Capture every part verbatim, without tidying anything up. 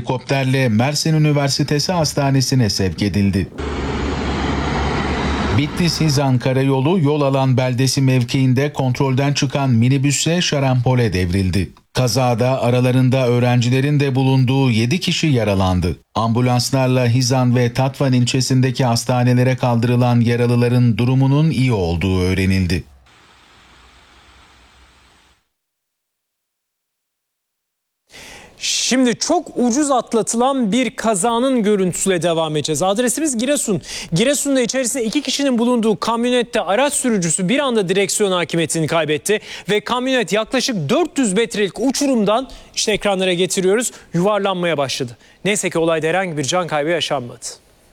helikopterle Mersin Üniversitesi Hastanesi'ne sevk edildi. Bitlis-Hizan Karayolu yol alan beldesi mevkiinde kontrolden çıkan minibüse şarampole devrildi. Kazada aralarında öğrencilerin de bulunduğu yedi kişi yaralandı. Ambulanslarla Hizan ve Tatvan ilçesindeki hastanelere kaldırılan yaralıların durumunun iyi olduğu öğrenildi. Şimdi çok ucuz atlatılan bir kazanın görüntüsüyle devam edeceğiz. Adresimiz Giresun. Giresun'da içerisinde iki kişinin bulunduğu kamyonette araç sürücüsü bir anda direksiyon hakimiyetini kaybetti. Ve kamyonet yaklaşık dört yüz metrelik uçurumdan, işte ekranlara getiriyoruz, yuvarlanmaya başladı. Neyse ki olayda herhangi bir can kaybı yaşanmadı.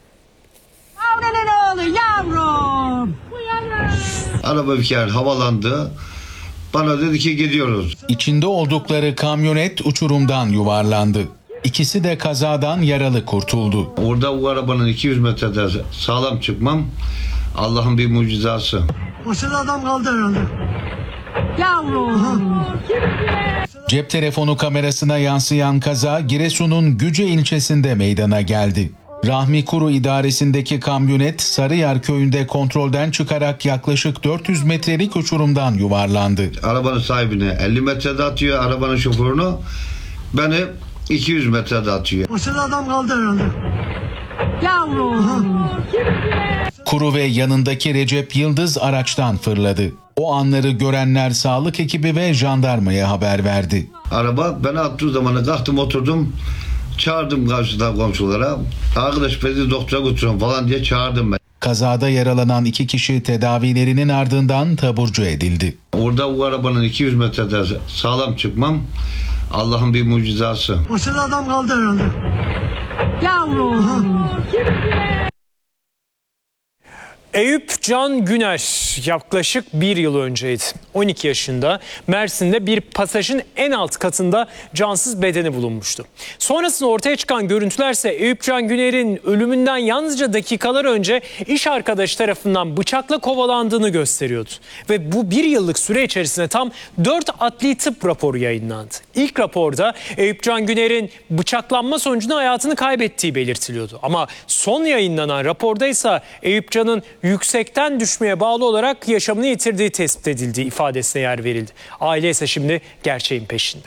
Yavrum. Araba bir kere havalandı. Bana dedi ki gidiyoruz. İçinde oldukları kamyonet uçurumdan yuvarlandı. İkisi de kazadan yaralı kurtuldu. Orada bu arabanın iki yüz metrede sağlam çıkmam Allah'ın bir mucizası. O sırada adam kaldı herhalde. Yavrum. Cep telefonu kamerasına yansıyan kaza Giresun'un Güce ilçesinde meydana geldi. Rahmi Kuru idaresindeki kamyonet Sarıyer köyünde kontrolden çıkarak yaklaşık dört yüz metrelik uçurumdan yuvarlandı. Arabanın sahibini elli metrede atıyor, arabanın şoförünü beni iki yüz metrede atıyor. O sırada adam kaldı herhalde. Yavrum. Kuru ve yanındaki Recep Yıldız araçtan fırladı. O anları görenler sağlık ekibi ve jandarmaya haber verdi. Araba beni attığı zaman kalktım oturdum. Çağırdım karşıdan komşulara. Arkadaş beni doktora götürün falan diye çağırdım ben. Kazada yaralanan iki kişi tedavilerinin ardından taburcu edildi. Orada bu arabanın iki yüz metrede sağlam çıkmam Allah'ın bir mucizası. O sırada adam kaldı herhalde. Yavrum. Eyüp Can Güner yaklaşık bir yıl önceydi. on iki yaşında Mersin'de bir pasajın en alt katında cansız bedeni bulunmuştu. Sonrasında ortaya çıkan görüntülerse Eyüp Can Güner'in ölümünden yalnızca dakikalar önce iş arkadaşı tarafından bıçakla kovalandığını gösteriyordu. Ve bu bir yıllık süre içerisinde tam dört adli tıp raporu yayınlandı. İlk raporda Eyüp Can Güner'in bıçaklanma sonucunda hayatını kaybettiği belirtiliyordu. Ama son yayınlanan raporda ise Eyüp Can'ın yüksekten düşmeye bağlı olarak yaşamını yitirdiği tespit edildiği ifadesine yer verildi. Aile ise şimdi gerçeğin peşinde.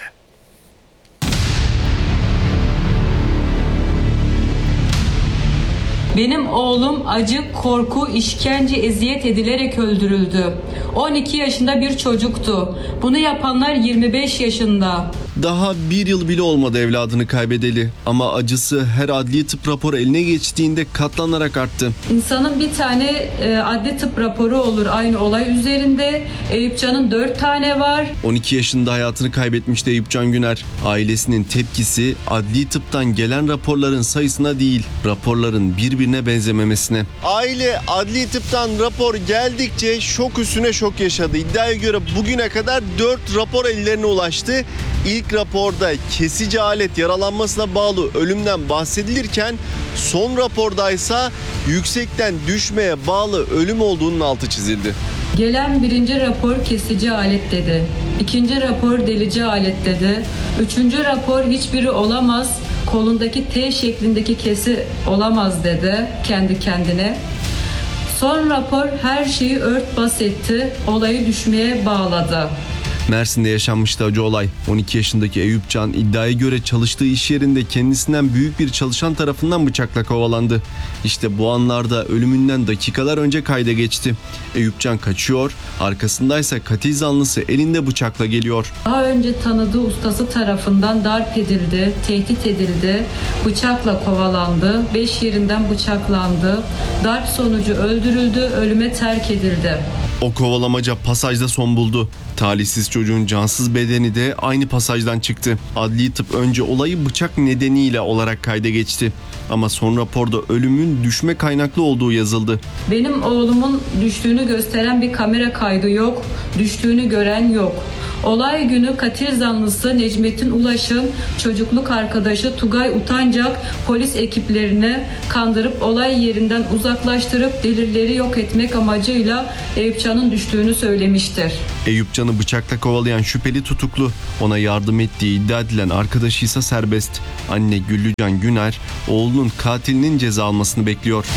Benim oğlum acı, korku, işkence, eziyet edilerek öldürüldü. on iki yaşında bir çocuktu. Bunu yapanlar yirmi beş yaşında. Daha bir yıl bile olmadı evladını kaybedeli. Ama acısı her adli tıp raporu eline geçtiğinde katlanarak arttı. İnsanın bir tane e, adli tıp raporu olur aynı olay üzerinde. Eyüp Can'ın dört tane var. on iki yaşında hayatını kaybetmişti Eyüp Can Güner. Ailesinin tepkisi adli tıptan gelen raporların sayısına değil, raporların birbirine benzememesine. Aile adli tıptan rapor geldikçe şok üstüne şok yaşadı. İddiaya göre bugüne kadar dört rapor ellerine ulaştı. İlk raporda kesici alet yaralanmasına bağlı ölümden bahsedilirken son rapordaysa yüksekten düşmeye bağlı ölüm olduğunun altı çizildi. Gelen birinci rapor kesici alet dedi. İkinci rapor delici alet dedi. Üçüncü rapor hiçbiri olamaz. Kolundaki T şeklindeki kesi olamaz dedi kendi kendine. Son rapor her şeyi örtbas etti. Olayı düşmeye bağladı. Mersin'de yaşanmıştı acı olay. on iki yaşındaki Eyüp Can iddiaya göre çalıştığı iş yerinde kendisinden büyük bir çalışan tarafından bıçakla kovalandı. İşte bu anlarda ölümünden dakikalar önce kayda geçti. Eyüp Can kaçıyor, arkasındaysa katil zanlısı elinde bıçakla geliyor. Daha önce tanıdığı ustası tarafından darp edildi, tehdit edildi, bıçakla kovalandı, beş yerinden bıçaklandı, darp sonucu öldürüldü, ölüme terk edildi. O kovalamaca pasajda son buldu. Talihsiz çocuğun cansız bedeni de aynı pasajdan çıktı. Adli tıp önce olayı bıçak nedeniyle olarak kayda geçti. Ama son raporda ölümün düşme kaynaklı olduğu yazıldı. Benim oğlumun düştüğünü gösteren bir kamera kaydı yok, düştüğünü gören yok. Olay günü katil zanlısı Necmettin Ulaş'ın çocukluk arkadaşı Tugay Utancak polis ekiplerini kandırıp olay yerinden uzaklaştırıp delilleri yok etmek amacıyla Eyüp Can'ın düştüğünü söylemiştir. Eyüp Can'ı bıçakla kovalayan şüpheli tutuklu. Ona yardım ettiği iddia edilen arkadaşı ise serbest. Anne Güllücan Güner oğlunun katilinin ceza almasını bekliyor.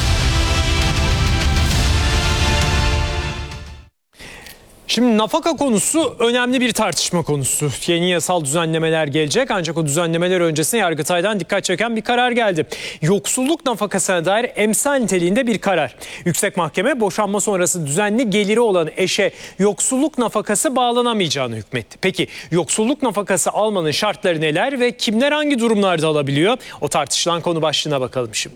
Şimdi nafaka konusu önemli bir tartışma konusu. Yeni yasal düzenlemeler gelecek ancak o düzenlemeler öncesinde Yargıtay'dan dikkat çeken bir karar geldi. Yoksulluk nafakasına dair emsal niteliğinde bir karar. Yüksek Mahkeme boşanma sonrası düzenli geliri olan eşe yoksulluk nafakası bağlanamayacağını hükmetti. Peki yoksulluk nafakası almanın şartları neler ve kimler hangi durumlarda alabiliyor? O tartışılan konu başlığına bakalım şimdi.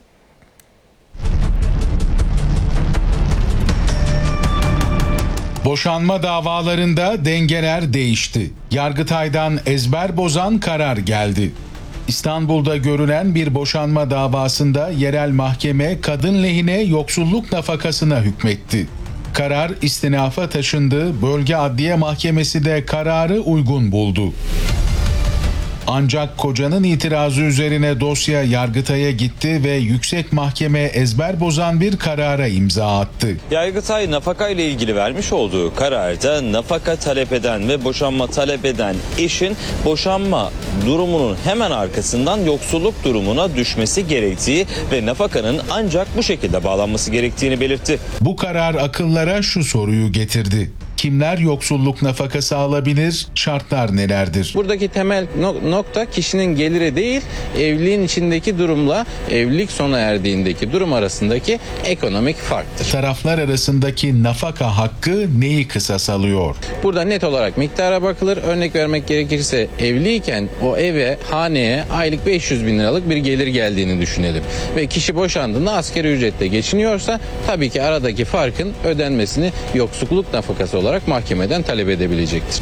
Boşanma davalarında dengeler değişti. Yargıtay'dan ezber bozan karar geldi. İstanbul'da görülen bir boşanma davasında yerel mahkeme kadın lehine yoksulluk nafakasına hükmetti. Karar istinafa taşındı, bölge adliye mahkemesi de kararı uygun buldu. Ancak kocanın itirazı üzerine dosya Yargıtay'a gitti ve Yüksek Mahkeme ezber bozan bir karara imza attı. Yargıtay nafaka ile ilgili vermiş olduğu kararda nafaka talep eden ve boşanma talep eden eşin boşanma durumunun hemen arkasından yoksulluk durumuna düşmesi gerektiği ve nafakanın ancak bu şekilde bağlanması gerektiğini belirtti. Bu karar akıllara şu soruyu getirdi. Kimler yoksulluk nafakası alabilir? Şartlar nelerdir? Buradaki temel nokta kişinin geliri değil, evliliğin içindeki durumla evlilik sona erdiğindeki durum arasındaki ekonomik farktır. Taraflar arasındaki nafaka hakkı neyi kısas alıyor? Burada net olarak miktara bakılır. Örnek vermek gerekirse evliyken o eve, haneye aylık beş yüz bin liralık bir gelir geldiğini düşünelim. Ve kişi boşandığında asgari ücretle geçiniyorsa tabii ki aradaki farkın ödenmesini yoksulluk nafakası olarak mahkemeden talep edebilecektir.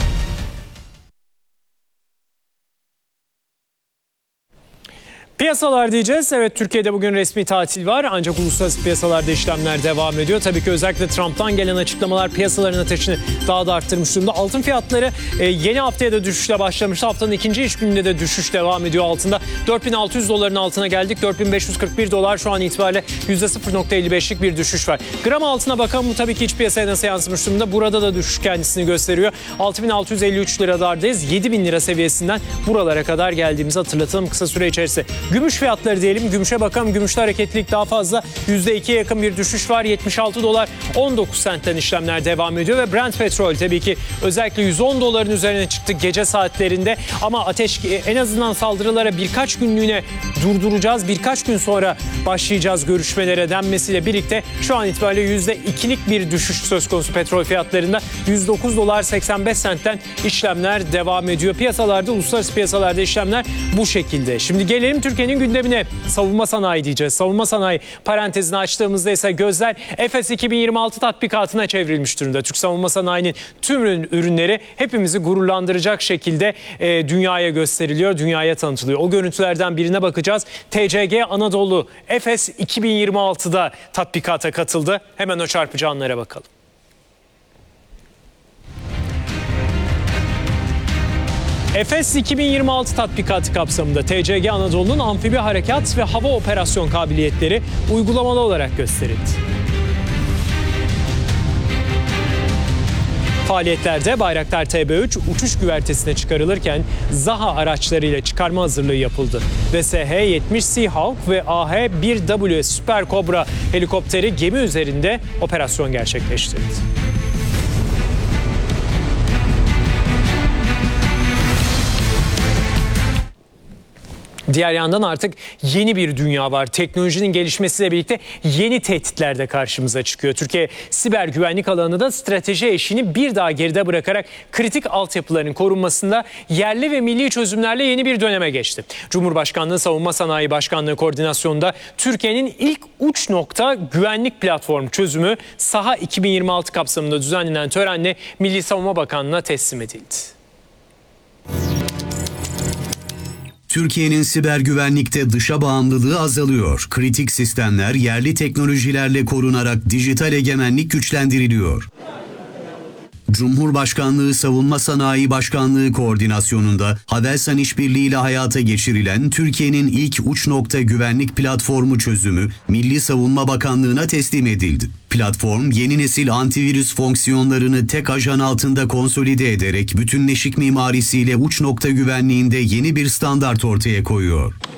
Piyasalar diyeceğiz. Evet, Türkiye'de bugün resmi tatil var ancak uluslararası piyasalarda işlemler devam ediyor. Tabii ki özellikle Trump'tan gelen açıklamalar piyasaların ateşini daha da arttırmış durumda. Altın fiyatları e, yeni haftaya da düşüşle başlamıştı. Haftanın ikinci iş gününde de düşüş devam ediyor altında. dört bin altı yüz doların altına geldik. dört bin beş yüz kırk bir dolar şu an itibariyle yüzde sıfır virgül elli beşlik bir düşüş var. Gram altına bakalım, bu tabii ki iç piyasaya nasıl yansımış durumda. Burada da düşüş kendisini gösteriyor. altı bin altı yüz elli üç liralardayız. yedi bin lira seviyesinden buralara kadar geldiğimizi hatırlatalım kısa süre içerisinde. Gümüş fiyatları diyelim. Gümüşe bakalım. Gümüşte hareketlilik daha fazla. yüzde ikiye yakın bir düşüş var. yetmiş altı dolar on dokuz sentten işlemler devam ediyor ve Brent petrol tabii ki özellikle yüz on doların üzerine çıktı gece saatlerinde. Ama ateş en azından saldırılara birkaç günlüğüne durduracağız. Birkaç gün sonra başlayacağız görüşmelere denmesiyle birlikte şu an itibariyle yüzde ikilik bir düşüş söz konusu petrol fiyatlarında. yüz dokuz dolar seksen beş sentten işlemler devam ediyor. Piyasalarda, uluslararası piyasalarda işlemler bu şekilde. Şimdi gelelim Türkiye'nin gündemine. Savunma sanayi diyeceğiz. Savunma sanayi parantezini açtığımızda ise gözler Efes iki bin yirmi altı tatbikatına çevrilmiş durumda. Türk savunma sanayinin tüm ürünleri hepimizi gururlandıracak şekilde e, dünyaya gösteriliyor, dünyaya tanıtılıyor. O görüntülerden birine bakacağız. T C G Anadolu Efes iki bin yirmi altıda tatbikata katıldı. Hemen o çarpıcı anlara bakalım. Efes iki bin yirmi altı tatbikatı kapsamında T C G Anadolu'nun amfibi harekat ve hava operasyon kabiliyetleri uygulamalı olarak gösterildi. Faaliyetlerde Bayraktar T B üç uçuş güvertesine çıkarılırken ZAHA araçlarıyla çıkarma hazırlığı yapıldı. ve S H yetmiş Seahawk ve A H bir W Super Cobra helikopteri gemi üzerinde operasyon gerçekleştirdi. Diğer yandan artık yeni bir dünya var. Teknolojinin gelişmesiyle birlikte yeni tehditler de karşımıza çıkıyor. Türkiye siber güvenlik alanında strateji eşiğini bir daha geride bırakarak kritik altyapıların korunmasında yerli ve milli çözümlerle yeni bir döneme geçti. Cumhurbaşkanlığı Savunma Sanayi Başkanlığı koordinasyonunda Türkiye'nin ilk uç nokta güvenlik platform çözümü SAHA iki bin yirmi altı kapsamında düzenlenen törenle Milli Savunma Bakanlığı'na teslim edildi. Türkiye'nin siber güvenlikte dışa bağımlılığı azalıyor. Kritik sistemler yerli teknolojilerle korunarak dijital egemenlik güçlendiriliyor. Cumhurbaşkanlığı Savunma Sanayi Başkanlığı koordinasyonunda Havelsan İşbirliği ile hayata geçirilen Türkiye'nin ilk uç nokta güvenlik platformu çözümü Milli Savunma Bakanlığı'na teslim edildi. Platform yeni nesil antivirüs fonksiyonlarını tek ajan altında konsolide ederek bütünleşik mimarisiyle uç nokta güvenliğinde yeni bir standart ortaya koyuyor.